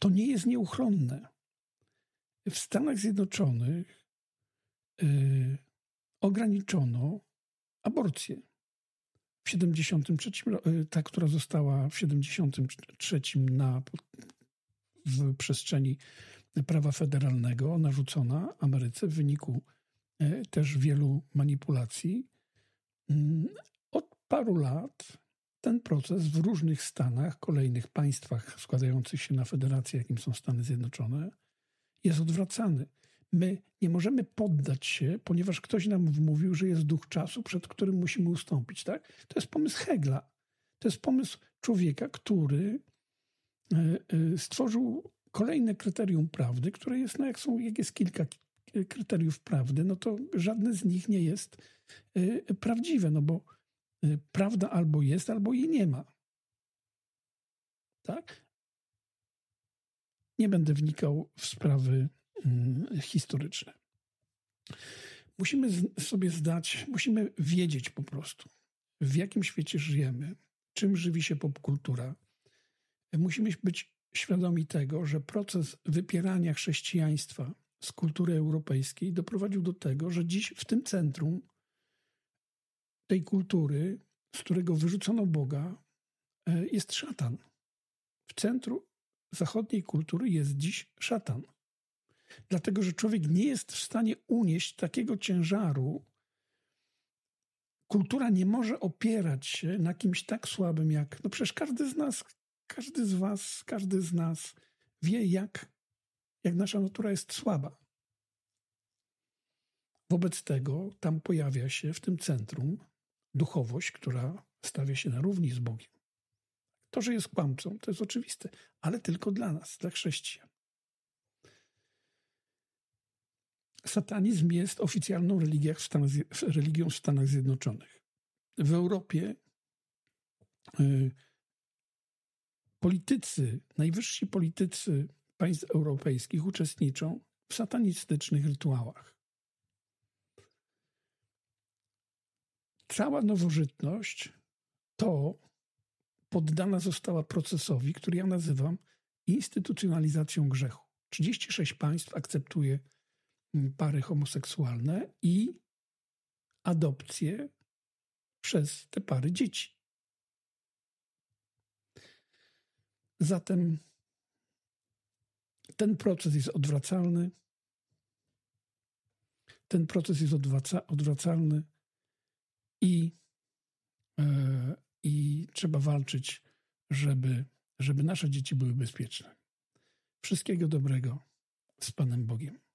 to nie jest nieuchronne. W Stanach Zjednoczonych ograniczono aborcję. W 73 ta, która została w 73 w przestrzeni prawa federalnego narzucona Ameryce w wyniku też wielu manipulacji. Od paru lat ten proces w różnych stanach, kolejnych państwach składających się na federację, jakim są Stany Zjednoczone, jest odwracany. My nie możemy poddać się, ponieważ ktoś nam wmówił, że jest duch czasu, przed którym musimy ustąpić. Tak? To jest pomysł Hegla. To jest pomysł człowieka, który stworzył kolejne kryterium prawdy, które jest, jak jest kilka kryteriów prawdy, no to żadne z nich nie jest prawdziwe, no bo prawda albo jest, albo jej nie ma. Tak? Nie będę wnikał w sprawy historyczne. Musimy sobie musimy wiedzieć po prostu, w jakim świecie żyjemy, czym żywi się popkultura. Musimy być świadomi tego, że proces wypierania chrześcijaństwa z kultury europejskiej doprowadził do tego, że dziś w tym centrum tej kultury, z którego wyrzucono Boga, jest szatan. W centrum zachodniej kultury jest dziś szatan. Dlatego, że człowiek nie jest w stanie unieść takiego ciężaru. Kultura nie może opierać się na kimś tak słabym jak... No przecież każdy z nas, każdy z was, każdy z nas wie, jak nasza natura jest słaba. Wobec tego tam pojawia się w tym centrum duchowość, która stawia się na równi z Bogiem. To, że jest kłamcą, to jest oczywiste, ale tylko dla nas, dla chrześcijan. Satanizm jest oficjalną religią w Stanach Zjednoczonych. W Europie najwyżsi politycy państw europejskich uczestniczą w satanistycznych rytuałach. Cała nowożytność poddana została procesowi, który ja nazywam instytucjonalizacją grzechu. 36 państw akceptuje pary homoseksualne i adopcję przez te pary dzieci. Zatem ten proces jest odwracalny. Ten proces jest odwracalny i trzeba walczyć, żeby nasze dzieci były bezpieczne. Wszystkiego dobrego z Panem Bogiem.